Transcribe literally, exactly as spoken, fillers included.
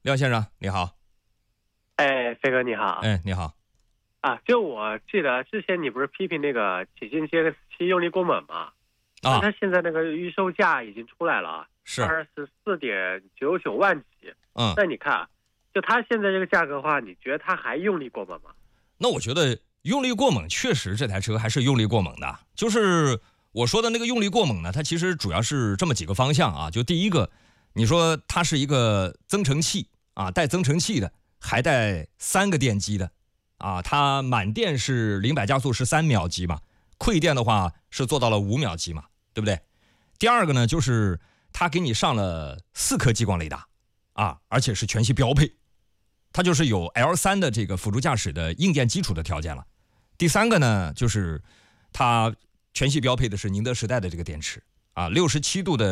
廖先生你好。 哎，飞哥你好。 哎，你好。 啊，就我记得之前你不是批评那个启骏 C X 七用力过猛吗？啊，它现在那个预售价已经出来了， 是二十四点九九万起。 嗯， 那你看，就它现在这个价格的话，你觉得它还用力过猛吗？ 那我觉得用力过猛，确实这台车还是用力过猛的。就是我说的那个用力过猛呢，它其实主要是这么几个方向啊。就第一个，你说它是一个增程器啊，带增程器的，还带三个电机的啊，它满电是零百加速是三秒几嘛，馈电的话是做到了五秒几嘛，对不对？第二个呢，就是它给你上了四颗激光雷达啊，而且是全系标配。它就是有 L 三 的这个辅助驾驶的硬件基础的条件了。第三个呢，就是它全系标配的是宁德时代的这个电池啊，六十七度的